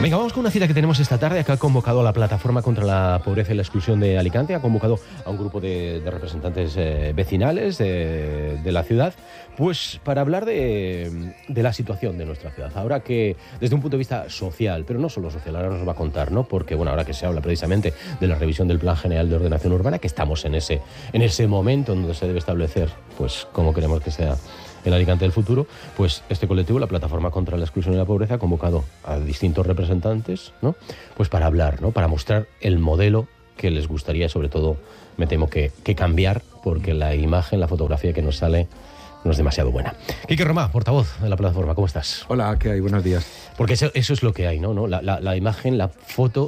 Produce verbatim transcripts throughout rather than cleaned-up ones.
Venga, vamos con una cita que tenemos esta tarde. Acá ha convocado a la Plataforma contra la Pobreza y la Exclusión de Alicante. Ha convocado a un grupo de, de representantes eh, vecinales de, de la ciudad, pues para hablar de, de la situación de nuestra ciudad. Ahora que, desde un punto de vista social, pero no solo social, ahora nos va a contar, ¿no? Porque, bueno, ahora que se habla precisamente de la revisión del Plan General de Ordenación Urbana, que estamos en ese, en ese momento en donde se debe establecer, pues, cómo queremos que sea el Alicante del futuro, pues este colectivo, la Plataforma contra la Exclusión y la Pobreza, ha convocado a distintos representantes, ¿no? Pues para hablar, ¿no? Para mostrar el modelo que les gustaría, sobre todo, me temo que, que cambiar, porque la imagen, la fotografía que nos sale no es demasiado buena. Quique Romà, portavoz de la Plataforma, ¿cómo estás? Hola, ¿qué hay? Buenos días. Porque eso, eso es lo que hay, ¿no? ¿no? La, la, la imagen, la foto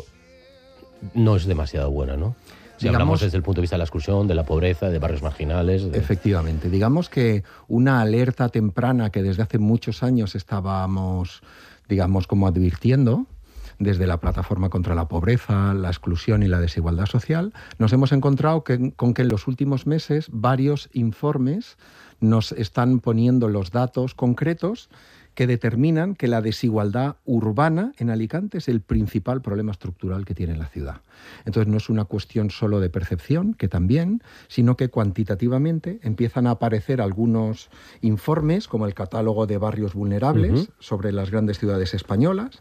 no es demasiado buena, ¿no? Si digamos, hablamos desde el punto de vista de la exclusión, de la pobreza, de barrios marginales. De... Efectivamente. Digamos que una alerta temprana que desde hace muchos años estábamos, digamos, como advirtiendo, desde la Plataforma contra la Pobreza, la Exclusión y la Desigualdad Social, nos hemos encontrado que, con que en los últimos meses varios informes nos están poniendo los datos concretos que determinan que la desigualdad urbana en Alicante es el principal problema estructural que tiene la ciudad. Entonces no es una cuestión solo de percepción, que también, sino que cuantitativamente empiezan a aparecer algunos informes, como el Catálogo de Barrios Vulnerables, uh-huh, sobre las grandes ciudades españolas,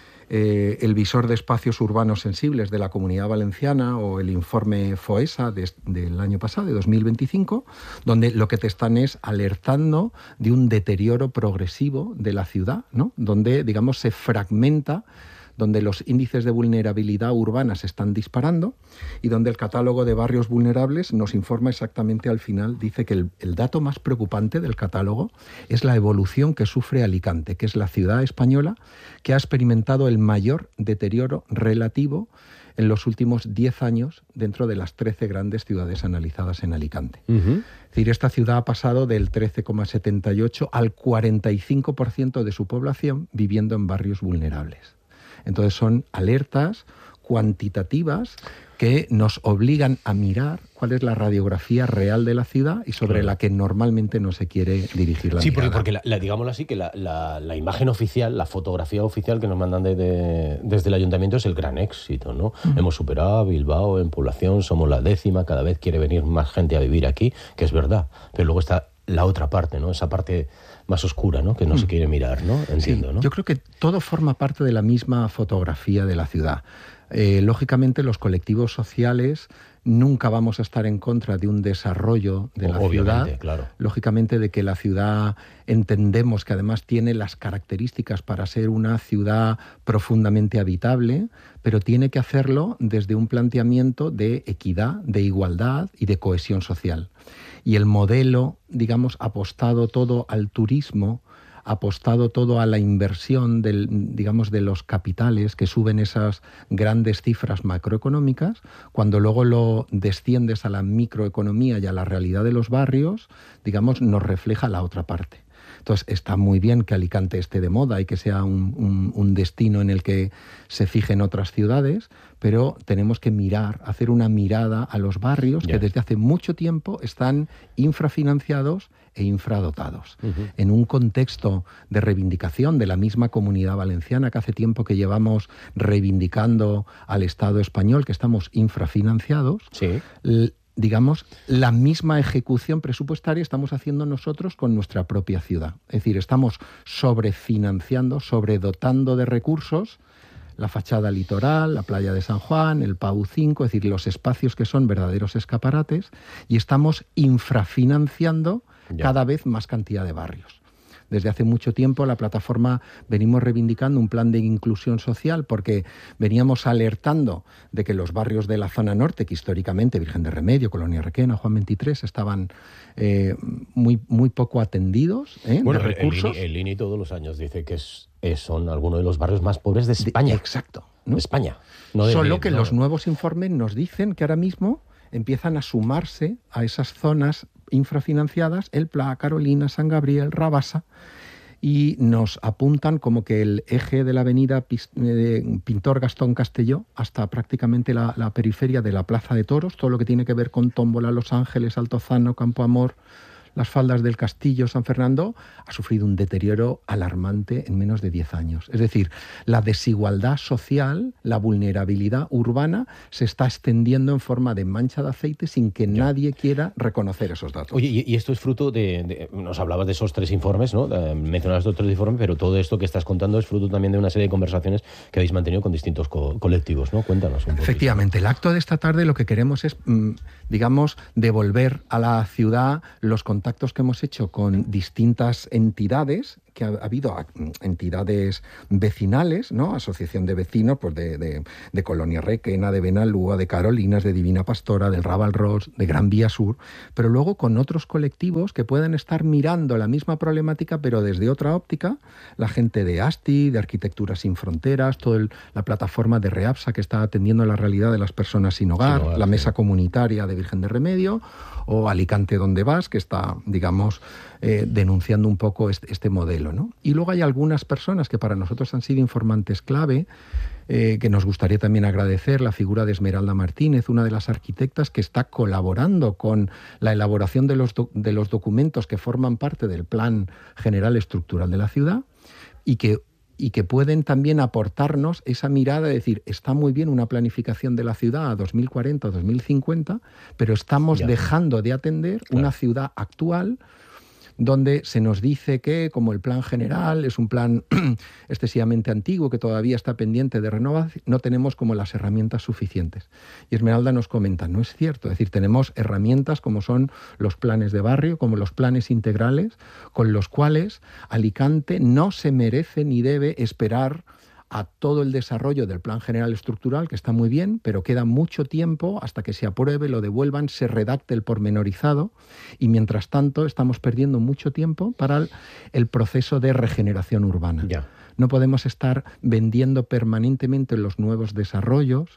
Eh, el Visor de Espacios Urbanos Sensibles de la Comunidad Valenciana o el informe FOESA de, del año pasado, de dos mil veinticinco, donde lo que te están es alertando de un deterioro progresivo de la ciudad, ¿no? Donde, digamos, se fragmenta, donde los índices de vulnerabilidad urbana se están disparando y donde el Catálogo de Barrios Vulnerables nos informa exactamente al final, dice que el, el dato más preocupante del catálogo es la evolución que sufre Alicante, que es la ciudad española que ha experimentado el mayor deterioro relativo en los últimos diez años dentro de las trece grandes ciudades analizadas en Alicante. Uh-huh. Es decir, esta ciudad ha pasado del trece coma setenta y ocho al cuarenta y cinco por ciento de su población viviendo en barrios vulnerables. Entonces son alertas cuantitativas que nos obligan a mirar cuál es la radiografía real de la ciudad y sobre claro. la que normalmente no se quiere dirigir la sí, mirada. Sí, porque, porque la, la, digámoslo así, que la, la, la imagen oficial, la fotografía oficial que nos mandan de, de, desde el ayuntamiento es el gran éxito, ¿no? Uh-huh. Hemos superado a Bilbao en población, somos la décima, cada vez quiere venir más gente a vivir aquí, que es verdad, pero luego está la otra parte, ¿no? Esa parte más oscura, ¿no? Que no mm. se quiere mirar, ¿no? Entiendo, sí, ¿no? Yo creo que todo forma parte de la misma fotografía de la ciudad. Eh, lógicamente, los colectivos sociales nunca vamos a estar en contra de un desarrollo de la Obviamente, ciudad. Claro. Lógicamente, de que la ciudad entendemos que además tiene las características para ser una ciudad profundamente habitable, pero tiene que hacerlo desde un planteamiento de equidad, de igualdad y de cohesión social. Y el modelo, digamos, apostado todo al turismo, apostado todo a la inversión del, digamos, de los capitales que suben esas grandes cifras macroeconómicas, cuando luego lo desciendes a la microeconomía y a la realidad de los barrios, digamos, nos refleja la otra parte. Entonces, está muy bien que Alicante esté de moda y que sea un, un, un destino en el que se fijen otras ciudades, pero tenemos que mirar, hacer una mirada a los barrios yeah. que desde hace mucho tiempo están infrafinanciados e infradotados. Uh-huh. En un contexto de reivindicación de la misma Comunidad Valenciana, que hace tiempo que llevamos reivindicando al Estado español, que estamos infrafinanciados, sí. l- digamos, la misma ejecución presupuestaria estamos haciendo nosotros con nuestra propia ciudad. Es decir, estamos sobrefinanciando, sobredotando de recursos la fachada litoral, la playa de San Juan, el P A U cinco, es decir, los espacios que son verdaderos escaparates, y estamos infrafinanciando ya. cada vez más cantidad de barrios. Desde hace mucho tiempo la plataforma venimos reivindicando un plan de inclusión social porque veníamos alertando de que los barrios de la zona norte, que históricamente Virgen de Remedio, Colonia Requena, Juan veintitrés, estaban eh, muy, muy poco atendidos ¿eh? Bueno, de recursos. El, el I N I todos los años dice que es, es, son algunos de los barrios más pobres de España. De, exacto. ¿no? De España. No de, Solo que no. los nuevos informes nos dicen que ahora mismo empiezan a sumarse a esas zonas infrafinanciadas el Pla, Carolina, San Gabriel, Rabasa, y nos apuntan como que el eje de la avenida Pintor Gastón Castelló hasta prácticamente la, la periferia de la Plaza de Toros, todo lo que tiene que ver con Tómbola, Los Ángeles, Altozano, Campo Amor, las faldas del Castillo San Fernando, ha sufrido un deterioro alarmante en menos de diez años. Es decir, la desigualdad social, la vulnerabilidad urbana se está extendiendo en forma de mancha de aceite sin que ya. nadie quiera reconocer esos datos. Oye, y esto es fruto de, de... Nos hablabas de esos tres informes, ¿no? Eh, mencionabas estos tres informes, pero todo esto que estás contando es fruto también de una serie de conversaciones que habéis mantenido con distintos co- colectivos, ¿no? Cuéntanos un poco. Efectivamente, el acto de esta tarde lo que queremos es, digamos, devolver a la ciudad los contactos que hemos hecho con distintas entidades, que ha, ha habido entidades vecinales, ¿no? Asociación de vecinos pues de, de, de Colonia Requena, de Benalúa, de Carolinas, de Divina Pastora, del Raval Ros, de Gran Vía Sur, pero luego con otros colectivos que puedan estar mirando la misma problemática, pero desde otra óptica, la gente de ASTI, de Arquitectura Sin Fronteras, toda la plataforma de REAPSA que está atendiendo a la realidad de las personas sin hogar, sin hogar la sí. mesa comunitaria de Virgen de Remedio, o Alicante Donde Vas, que está, digamos, eh, denunciando un poco este, este modelo, ¿no? Y luego hay algunas personas que para nosotros han sido informantes clave, eh, que nos gustaría también agradecer, la figura de Esmeralda Martínez, una de las arquitectas que está colaborando con la elaboración de los, do- de los documentos que forman parte del Plan General Estructural de la ciudad, y que y que pueden también aportarnos esa mirada de decir, está muy bien una planificación de la ciudad a dos mil cuarenta, dos mil cincuenta, pero estamos ya. dejando de atender claro. una ciudad actual donde se nos dice que, como el plan general es un plan excesivamente antiguo, que todavía está pendiente de renovación, no tenemos como las herramientas suficientes. Y Esmeralda nos comenta, no es cierto, es decir, tenemos herramientas como son los planes de barrio, como los planes integrales, con los cuales Alicante no se merece ni debe esperar a todo el desarrollo del Plan General Estructural, que está muy bien, pero queda mucho tiempo hasta que se apruebe, lo devuelvan, se redacte el pormenorizado, y mientras tanto estamos perdiendo mucho tiempo para el, el proceso de regeneración urbana. Ya. No podemos estar vendiendo permanentemente los nuevos desarrollos,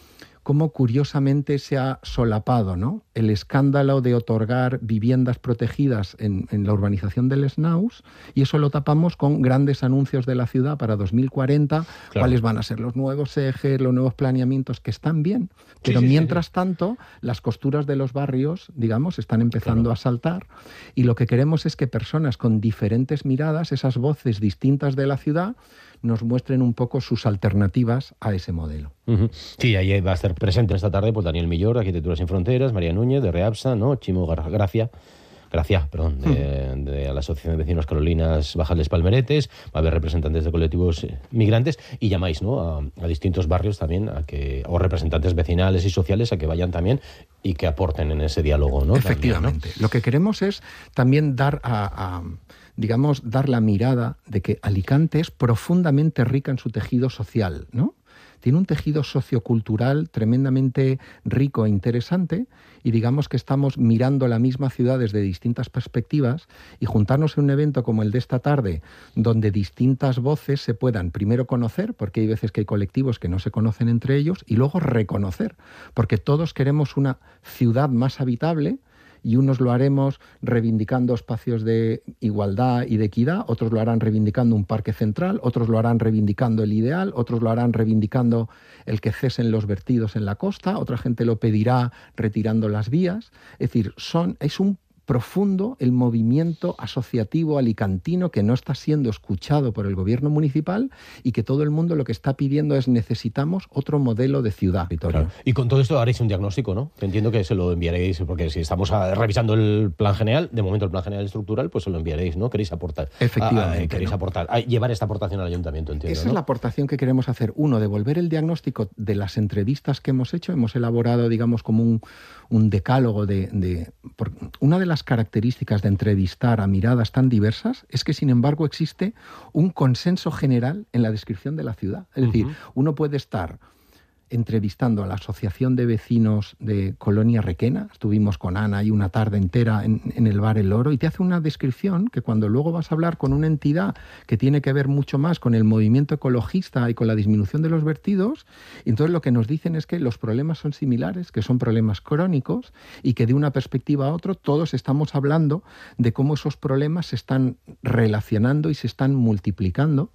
como curiosamente se ha solapado, ¿no? El escándalo de otorgar viviendas protegidas en, en la urbanización del Snaus, y eso lo tapamos con grandes anuncios de la ciudad para dos mil cuarenta, claro. cuáles van a ser los nuevos ejes, los nuevos planeamientos, que están bien, pero sí, sí, mientras sí, sí. tanto las costuras de los barrios, digamos, están empezando claro. a saltar, y lo que queremos es que personas con diferentes miradas, esas voces distintas de la ciudad, nos muestren un poco sus alternativas a ese modelo. Uh-huh. Sí, ahí va a estar presente esta tarde pues Daniel Millor, de Arquitectura Sin Fronteras, María Núñez, de REAPSA, ¿no? Chimo Gracia, Gracia, perdón, de, uh-huh. de la Asociación de Vecinos Carolinas Bajales Palmeretes, va a haber representantes de colectivos migrantes, y llamáis, ¿no? a, a distintos barrios también, a que, o representantes vecinales y sociales, a que vayan también y que aporten en ese diálogo, ¿no? Efectivamente. También, ¿no? Lo que queremos es también dar a... a... digamos, dar la mirada de que Alicante es profundamente rica en su tejido social, ¿no? Tiene un tejido sociocultural tremendamente rico e interesante, y digamos que estamos mirando la misma ciudad desde distintas perspectivas, y juntarnos en un evento como el de esta tarde, donde distintas voces se puedan primero conocer, porque hay veces que hay colectivos que no se conocen entre ellos, y luego reconocer, porque todos queremos una ciudad más habitable, y unos lo haremos reivindicando espacios de igualdad y de equidad, otros lo harán reivindicando un parque central, otros lo harán reivindicando el ideal, otros lo harán reivindicando el que cesen los vertidos en la costa, otra gente lo pedirá retirando las vías. Es decir, son, es un profundo el movimiento asociativo alicantino que no está siendo escuchado por el gobierno municipal, y que todo el mundo lo que está pidiendo es necesitamos otro modelo de ciudad, Vittorio. Claro. Y con todo esto haréis un diagnóstico, ¿no? Entiendo que se lo enviaréis, porque si estamos revisando el plan general, de momento el plan general estructural, pues se lo enviaréis, ¿no? Queréis aportar. Efectivamente. A, a, queréis ¿no? aportar, a llevar esta aportación al ayuntamiento, entiendo. Esa ¿no? es la aportación que queremos hacer. Uno, devolver el diagnóstico de las entrevistas que hemos hecho. Hemos elaborado, digamos, como un, un decálogo de, de... Una de las características de entrevistar a miradas tan diversas es que, sin embargo, existe un consenso general en la descripción de la ciudad. Es decir, uh-huh. uno puede estar entrevistando a la Asociación de Vecinos de Colonia Requena, estuvimos con Ana ahí una tarde entera en, en el bar El Oro, y te hace una descripción que cuando luego vas a hablar con una entidad que tiene que ver mucho más con el movimiento ecologista y con la disminución de los vertidos, entonces lo que nos dicen es que los problemas son similares, que son problemas crónicos, y que de una perspectiva a otra todos estamos hablando de cómo esos problemas se están relacionando y se están multiplicando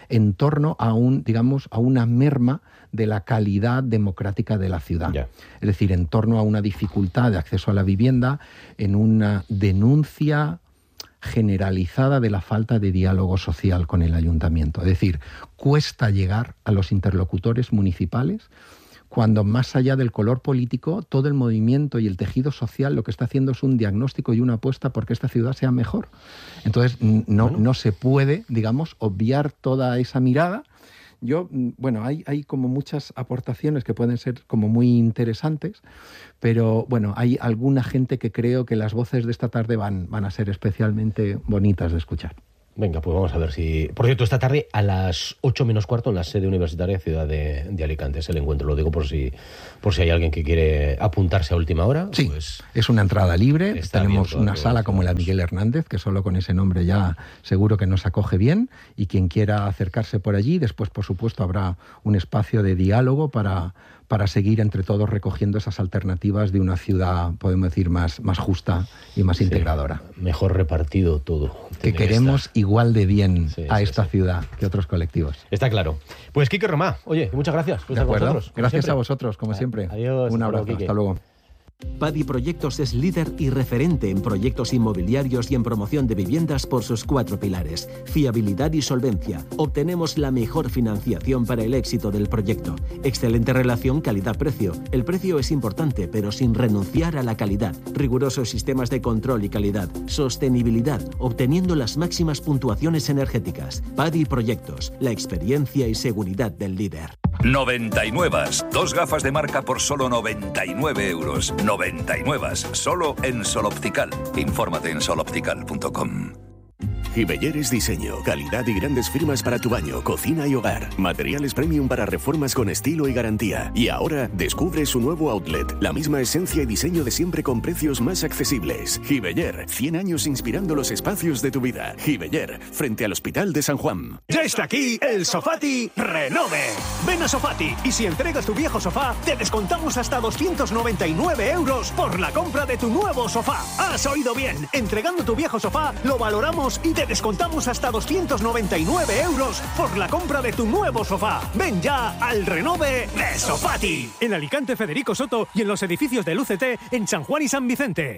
en torno a un, digamos, a una merma de la calidad democrática de la ciudad. Yeah. Es decir, en torno a una dificultad de acceso a la vivienda, en una denuncia generalizada de la falta de diálogo social con el ayuntamiento. Es decir, cuesta llegar a los interlocutores municipales cuando, más allá del color político, todo el movimiento y el tejido social lo que está haciendo es un diagnóstico y una apuesta porque esta ciudad sea mejor. Entonces, no, bueno. no se puede, digamos, obviar toda esa mirada. Yo, bueno, hay, hay como muchas aportaciones que pueden ser como muy interesantes, pero bueno, hay alguna gente que creo que las voces de esta tarde van, van a ser especialmente bonitas de escuchar. Venga, pues vamos a ver si... Por cierto, esta tarde a las ocho menos cuarto en la sede universitaria Ciudad de, de Alicante es el encuentro. Lo digo por si por si hay alguien que quiere apuntarse a última hora. Sí, pues es una entrada libre. Tenemos una sala como la Miguel Hernández, que solo con ese nombre ya seguro que nos acoge bien. Y quien quiera acercarse por allí, después, por supuesto, habrá un espacio de diálogo para... para seguir entre todos recogiendo esas alternativas de una ciudad, podemos decir, más, más justa y más sí, integradora. Mejor repartido todo. Que queremos esta... igual de bien sí, a sí, esta sí. ciudad que otros colectivos. Está claro. Pues Quique Romà, oye, muchas gracias por estar con nosotros. Gracias siempre. a vosotros, como siempre. Adiós. Un abrazo, hasta, hasta luego. Padi Proyectos es líder y referente en proyectos inmobiliarios y en promoción de viviendas por sus cuatro pilares: fiabilidad y solvencia. Obtenemos la mejor financiación para el éxito del proyecto. Excelente relación calidad-precio. El precio es importante, pero sin renunciar a la calidad. Rigurosos sistemas de control y calidad. Sostenibilidad, obteniendo las máximas puntuaciones energéticas. Padi Proyectos, la experiencia y seguridad del líder. noventa y nueve. Dos gafas de marca por solo noventa y nueve euros. noventa y nueve. Solo en Sol Optical. Infórmate en sol optical punto com. Gibeller es diseño, calidad y grandes firmas para tu baño, cocina y hogar. Materiales premium para reformas con estilo y garantía. Y ahora descubre su nuevo outlet. La misma esencia y diseño de siempre con precios más accesibles. Gibeller, cien años inspirando los espacios de tu vida. Gibeller, frente al Hospital de San Juan. Ya está aquí el Sofati Renove. Ven a Sofati y si entregas tu viejo sofá, te descontamos hasta doscientos noventa y nueve euros por la compra de tu nuevo sofá. ¿Has oído bien? Entregando tu viejo sofá, lo valoramos y te descontamos hasta doscientos noventa y nueve euros por la compra de tu nuevo sofá. Ven ya al Renove de Sofati. En Alicante, Federico Soto, y en los edificios del U C T en San Juan y San Vicente.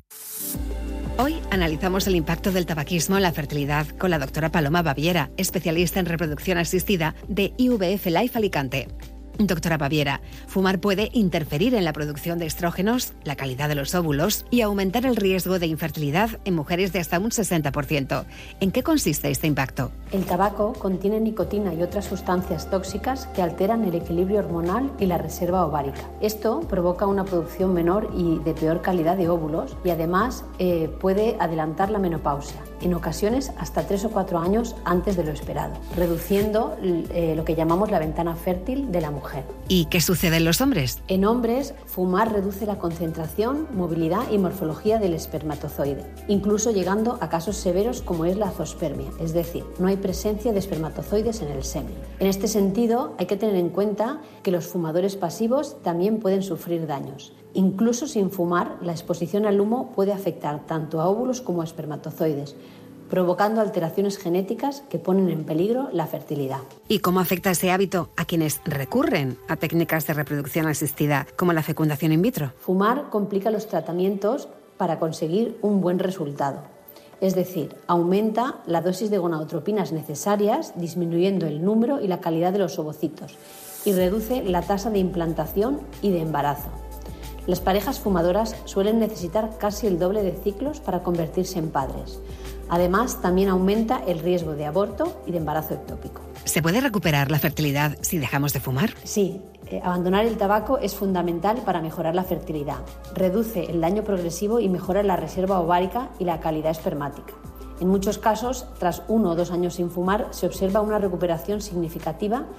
Hoy analizamos el impacto del tabaquismo en la fertilidad con la doctora Paloma Baviera, especialista en reproducción asistida de I V F Life Alicante. Doctora Baviera, fumar puede interferir en la producción de estrógenos, la calidad de los óvulos y aumentar el riesgo de infertilidad en mujeres de hasta un sesenta por ciento. ¿En qué consiste este impacto? El tabaco contiene nicotina y otras sustancias tóxicas que alteran el equilibrio hormonal y la reserva ovárica. Esto provoca una producción menor y de peor calidad de óvulos y además eh, puede adelantar la menopausia, en ocasiones hasta tres o cuatro años antes de lo esperado, reduciendo eh, lo que llamamos la ventana fértil de la mujer. ¿Y qué sucede en los hombres? En hombres, fumar reduce la concentración, movilidad y morfología del espermatozoide, incluso llegando a casos severos como es la zoospermia, es decir, no hay presencia de espermatozoides en el semen. En este sentido, hay que tener en cuenta que los fumadores pasivos también pueden sufrir daños. Incluso sin fumar, la exposición al humo puede afectar tanto a óvulos como a espermatozoides, provocando alteraciones genéticas que ponen en peligro la fertilidad. ¿Y cómo afecta ese hábito a quienes recurren a técnicas de reproducción asistida como la fecundación in vitro? Fumar complica los tratamientos para conseguir un buen resultado. Es decir, aumenta la dosis de gonadotropinas necesarias, disminuyendo el número y la calidad de los ovocitos, y reduce la tasa de implantación y de embarazo. Las parejas fumadoras suelen necesitar casi el doble de ciclos para convertirse en padres. Además, también aumenta el riesgo de aborto y de embarazo ectópico. ¿Se puede recuperar la fertilidad si dejamos de fumar? Sí, eh, abandonar el tabaco es fundamental para mejorar la fertilidad. Reduce el daño progresivo y mejora la reserva ovárica y la calidad espermática. En muchos casos, tras uno o dos años sin fumar, se observa una recuperación significativa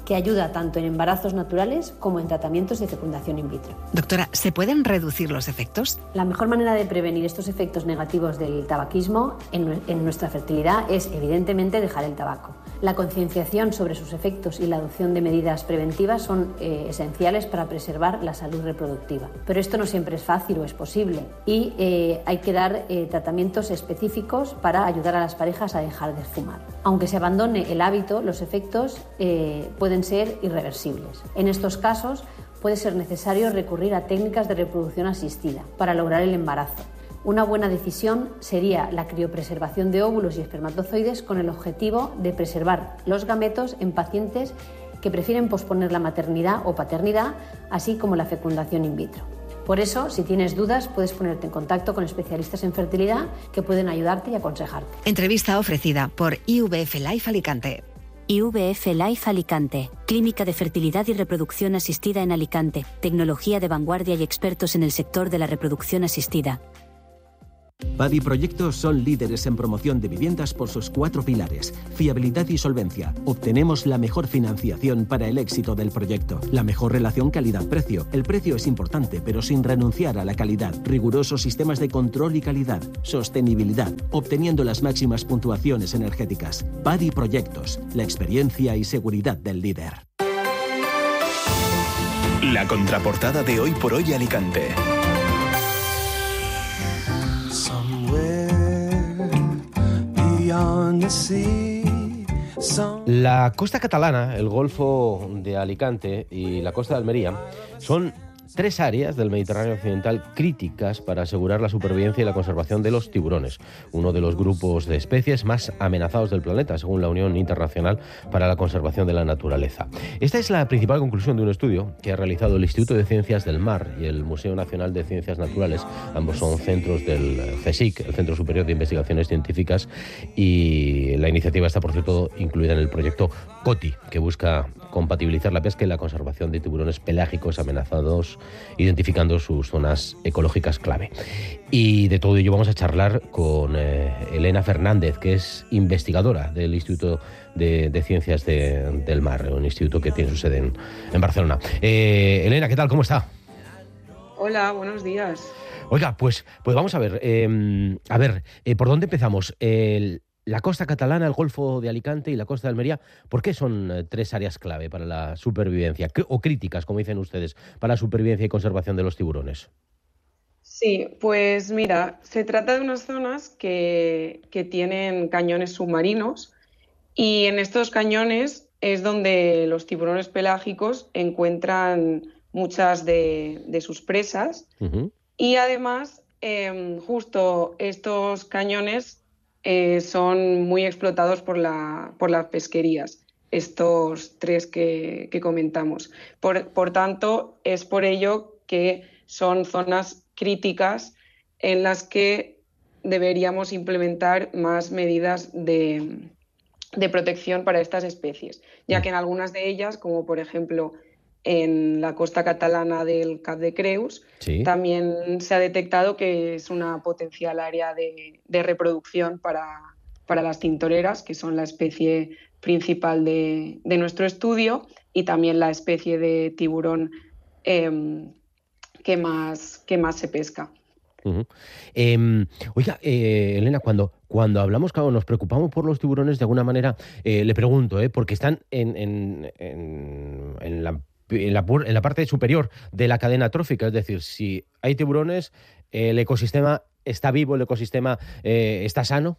que ayuda tanto en embarazos naturales como en tratamientos de fecundación in vitro. Doctora, ¿se pueden reducir los efectos? La mejor manera de prevenir estos efectos negativos del tabaquismo en, en nuestra fertilidad es, evidentemente, dejar el tabaco. La concienciación sobre sus efectos y la adopción de medidas preventivas son eh, esenciales para preservar la salud reproductiva. Pero esto no siempre es fácil o es posible y eh, hay que dar eh, tratamientos específicos para ayudar a las parejas a dejar de fumar. Aunque se abandone el hábito, los efectos eh, pueden ser irreversibles. En estos casos puede ser necesario recurrir a técnicas de reproducción asistida para lograr el embarazo. Una buena decisión sería la criopreservación de óvulos y espermatozoides con el objetivo de preservar los gametos en pacientes que prefieren posponer la maternidad o paternidad, así como la fecundación in vitro. Por eso, si tienes dudas, puedes ponerte en contacto con especialistas en fertilidad que pueden ayudarte y aconsejarte. Entrevista ofrecida por I V F Life Alicante. I V F Life Alicante, clínica de fertilidad y reproducción asistida en Alicante, tecnología de vanguardia y expertos en el sector de la reproducción asistida. Padi Proyectos son líderes en promoción de viviendas por sus cuatro pilares: fiabilidad y solvencia. Obtenemos la mejor financiación para el éxito del proyecto. La mejor relación calidad-precio. El precio es importante, pero sin renunciar a la calidad. Rigurosos sistemas de control y calidad. Sostenibilidad, obteniendo las máximas puntuaciones energéticas. Padi Proyectos, la experiencia y seguridad del líder. La contraportada de Hoy por Hoy Alicante. La costa catalana, el Golfo de Alicante y la costa de Almería son tres áreas del Mediterráneo occidental críticas para asegurar la supervivencia y la conservación de los tiburones, uno de los grupos de especies más amenazados del planeta, según la Unión Internacional para la Conservación de la Naturaleza. Esta es la principal conclusión de un estudio que ha realizado el Instituto de Ciencias del Mar y el Museo Nacional de Ciencias Naturales. Ambos son centros del CSIC, el Centro Superior de Investigaciones Científicas, y la iniciativa está, por cierto, incluida en el proyecto COTI, que busca compatibilizar la pesca y la conservación de tiburones pelágicos amenazados, identificando sus zonas ecológicas clave. Y de todo ello vamos a charlar con eh, Elena Fernández, que es investigadora del Instituto de, de Ciencias de, del Mar, un instituto que tiene su sede en, en Barcelona. Eh, Elena, ¿qué tal? ¿Cómo está? Hola, buenos días. Oiga, pues, pues vamos a ver, eh, a ver, eh, ¿por dónde empezamos? El La costa catalana, el Golfo de Alicante y la costa de Almería, ¿por qué son eh, tres áreas clave para la supervivencia, o críticas, como dicen ustedes, para la supervivencia y conservación de los tiburones? Sí, pues mira, se trata de unas zonas que, que tienen cañones submarinos, y en estos cañones es donde los tiburones pelágicos encuentran muchas de, de sus presas. Uh-huh. Y además, eh, justo estos cañones Eh, son muy explotados por, la, por las pesquerías, estos tres que, que comentamos. Por, por tanto, es por ello que son zonas críticas en las que deberíamos implementar más medidas de, de protección para estas especies, ya que en algunas de ellas, como por ejemplo en la costa catalana del Cap de Creus, sí, también se ha detectado que es una potencial área de, de reproducción para, para las tintoreras, que son la especie principal de, de nuestro estudio, y también la especie de tiburón eh, que, más, que más se pesca. Uh-huh. Eh, oiga, eh, Elena, cuando, cuando hablamos, claro, nos preocupamos por los tiburones, de alguna manera, eh, le pregunto, eh, porque están en, en, en, en la En la, en la parte superior de la cadena trófica, es decir, si hay tiburones, el ecosistema está vivo, el ecosistema eh, está sano.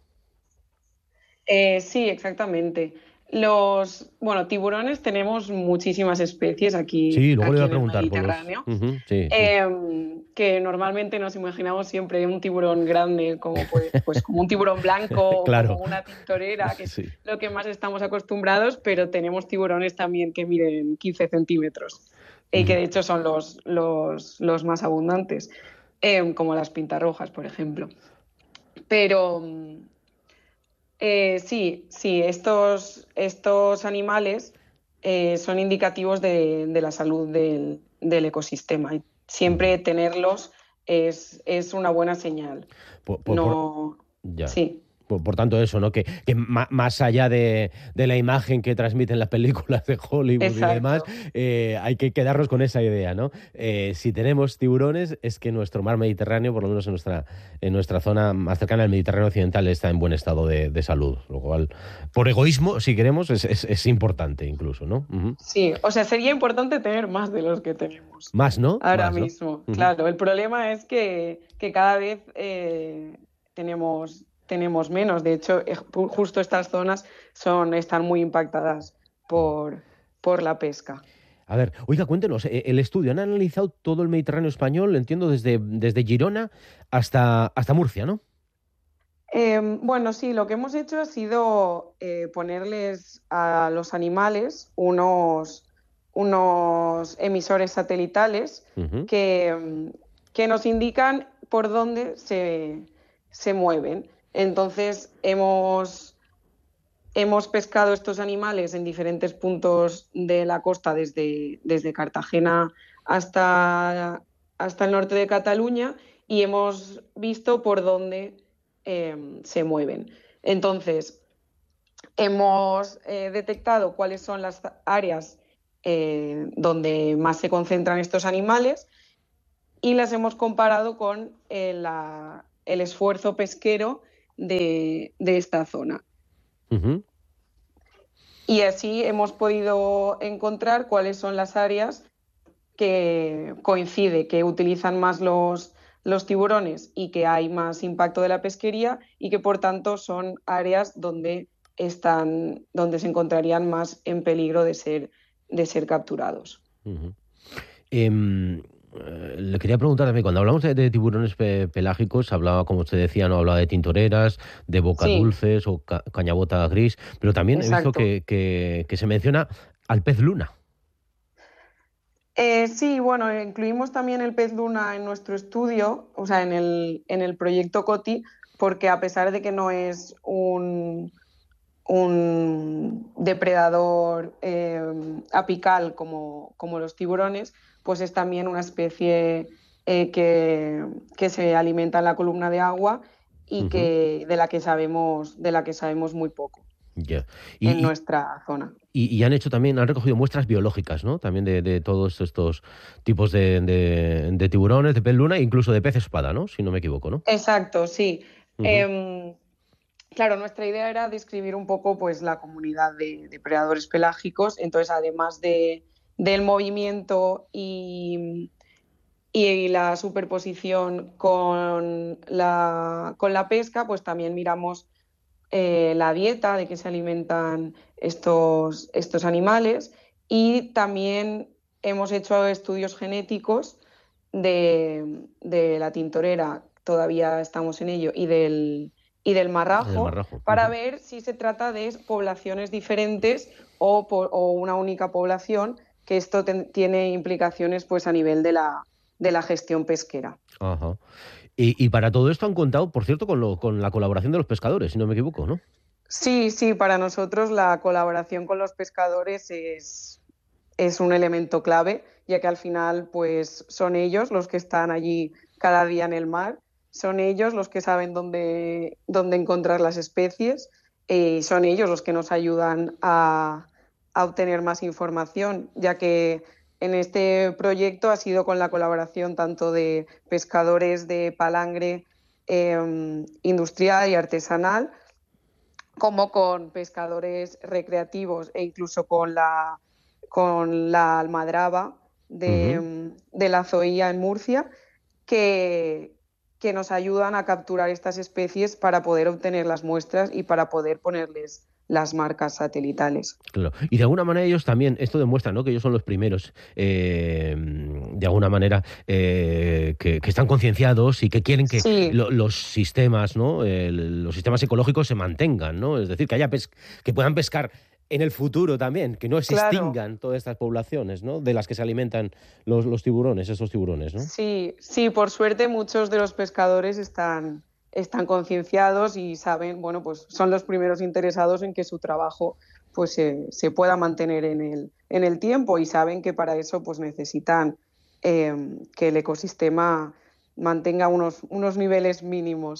Eh, sí, exactamente. Los, bueno, tiburones tenemos muchísimas especies aquí, sí, luego aquí le voy a en preguntar el Mediterráneo, por los... uh-huh, sí, eh, sí. que normalmente nos imaginamos siempre un tiburón grande, como pues, pues como un tiburón blanco, claro, o como una tintorera, que sí, es lo que más estamos acostumbrados, pero tenemos tiburones también que miden quince centímetros y uh-huh, que de hecho son los, los, los más abundantes, eh, como las pintarrojas, por ejemplo. Pero... Eh, sí, sí, estos, estos animales eh, son indicativos de, de la salud del, del ecosistema, y siempre tenerlos es, es una buena señal. Por, por, no, por, ya. Sí. Por, por tanto, eso, ¿no? Que, que ma, más allá de, de la imagen que transmiten las películas de Hollywood Exacto. y demás, eh, hay que quedarnos con esa idea, ¿no? Eh, si tenemos tiburones, es que nuestro mar Mediterráneo, por lo menos en nuestra, en nuestra zona más cercana al Mediterráneo occidental, está en buen estado de, de salud. Lo cual, por egoísmo, si queremos, es, es, es importante incluso, ¿no? Uh-huh. Sí, o sea, sería importante tener más de los que tenemos. Más, ¿no? Ahora más, mismo, ¿no? Claro. Uh-huh. El problema es que, que cada vez eh, tenemos... tenemos menos. De hecho, justo estas zonas son, están muy impactadas por, por la pesca. A ver, oiga, cuéntenos, el estudio, han analizado todo el Mediterráneo español, entiendo, desde, desde Girona hasta, hasta Murcia, ¿no? Eh, bueno, sí, lo que hemos hecho ha sido eh, ponerles a los animales unos, unos emisores satelitales uh-huh. que, que nos indican por dónde se, se mueven. Entonces, hemos, hemos pescado estos animales en diferentes puntos de la costa, desde, desde Cartagena hasta, hasta el norte de Cataluña, y hemos visto por dónde eh, se mueven. Entonces, hemos eh, detectado cuáles son las áreas eh, donde más se concentran estos animales y las hemos comparado con eh, la, el esfuerzo pesquero De, de esta zona. Uh-huh. Y así hemos podido encontrar cuáles son las áreas que coincide, que utilizan más los, los tiburones y que hay más impacto de la pesquería y que por tanto son áreas donde, están, donde se encontrarían más en peligro de ser, de ser capturados. Uh-huh. Um... Le quería preguntar también, cuando hablamos de, de tiburones pe- pelágicos, hablaba, como usted decía, no hablaba de tintoreras, de bocadulces sí. o ca- cañabota gris, pero también Exacto. he visto que, que, que se menciona al pez luna. Eh, sí, bueno, incluimos también el pez luna en nuestro estudio, o sea, en el, en el proyecto COTI, porque a pesar de que no es un, un depredador eh, apical como, como los tiburones, pues es también una especie eh, que, que se alimenta en la columna de agua y uh-huh. que, de la que sabemos, de la que sabemos muy poco yeah. y, en nuestra zona. Y, y han hecho también, han recogido muestras biológicas, ¿no? También de, de todos estos tipos de, de, de tiburones, de pez luna e incluso de pez espada, ¿no? Si no me equivoco, ¿no? Exacto, sí. Uh-huh. Eh, claro, nuestra idea era describir un poco pues, la comunidad de depredadores pelágicos, entonces además de del movimiento y, y la superposición con la, con la pesca, pues también miramos eh, la dieta, de qué se alimentan estos, estos animales, y también hemos hecho estudios genéticos de, de la tintorera, todavía estamos en ello, y del, y del marrajo, marrajo. para uh-huh. ver si se trata de poblaciones diferentes o, por, o una única población, que esto ten, tiene implicaciones pues a nivel de la, de la gestión pesquera. Ajá. Y, y para todo esto han contado, por cierto, con, lo, con la colaboración de los pescadores, si no me equivoco, ¿no? Sí, sí, para nosotros la colaboración con los pescadores es, es un elemento clave, ya que al final pues son ellos los que están allí cada día en el mar, son ellos los que saben dónde, dónde encontrar las especies y son ellos los que nos ayudan a a obtener más información, ya que en este proyecto ha sido con la colaboración tanto de pescadores de palangre eh, industrial y artesanal, como con pescadores recreativos e incluso con la, con la almadraba de, uh-huh. de la Zoía en Murcia, que, que nos ayudan a capturar estas especies para poder obtener las muestras y para poder ponerles las marcas satelitales. Claro. Y de alguna manera ellos también, esto demuestra, ¿no?, que ellos son los primeros, eh, de alguna manera, eh, que, que están concienciados y que quieren que sí. lo, los sistemas, ¿no?, el, los sistemas ecológicos se mantengan, ¿no? Es decir, que haya pes- que puedan pescar en el futuro también, que no se claro. extingan todas estas poblaciones, ¿no?, de las que se alimentan los, los tiburones, esos tiburones, ¿no? Sí, sí, por suerte muchos de los pescadores están... están concienciados y saben, bueno, pues son los primeros interesados en que su trabajo pues se, se pueda mantener en el, en el tiempo, y saben que para eso pues necesitan eh, que el ecosistema mantenga unos, unos niveles mínimos.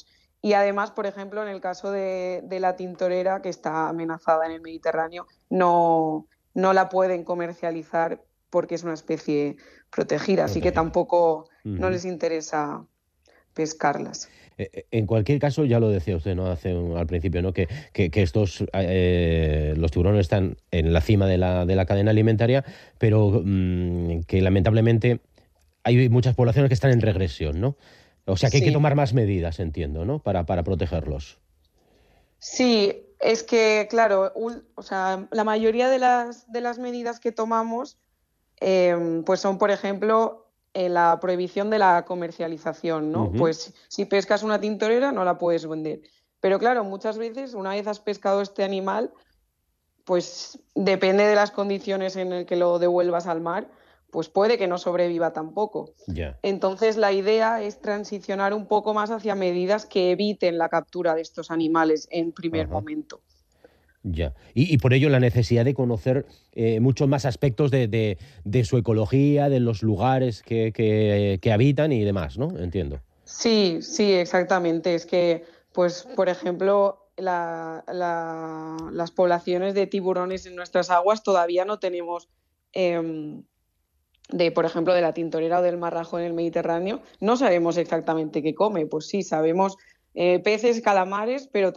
Y además, por ejemplo, en el caso de, de la tintorera, que está amenazada en el Mediterráneo, no, no la pueden comercializar porque es una especie protegida, así que tampoco uh-huh. no les interesa pescarlas. En cualquier caso, ya lo decía usted, ¿no? Hace un, al principio, ¿no? Que, que, que estos eh, los tiburones están en la cima de la, de la cadena alimentaria, pero mmm, que lamentablemente hay muchas poblaciones que están en regresión, ¿no? O sea que sí. hay que tomar más medidas, entiendo, ¿no? Para, para protegerlos. Sí, es que, claro, un, o sea, la mayoría de las, de las medidas que tomamos eh, pues son, por ejemplo, eh, la prohibición de la comercialización, ¿no? Uh-huh. Pues si pescas una tintorera no la puedes vender. Pero claro, muchas veces, una vez has pescado este animal, pues depende de las condiciones en las que lo devuelvas al mar, pues puede que no sobreviva tampoco. Yeah. Entonces, la idea es transicionar un poco más hacia medidas que eviten la captura de estos animales en primer uh-huh. momento. Ya. Y, y por ello la necesidad de conocer eh, muchos más aspectos de, de, de su ecología, de los lugares que, que, que habitan y demás, ¿no? Entiendo. Sí, sí, exactamente. Es que, pues, por ejemplo, la, la, las poblaciones de tiburones en nuestras aguas todavía no tenemos... Eh, de, por ejemplo, de la tintorera o del marrajo en el Mediterráneo, no sabemos exactamente qué come. Pues sí, sabemos eh, peces, calamares, pero